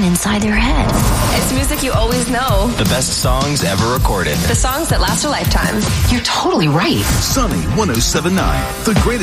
inside their head. It's music you always know. The best songs ever recorded. The songs that last a lifetime. You're totally right. Sunny 107.9, the greatest.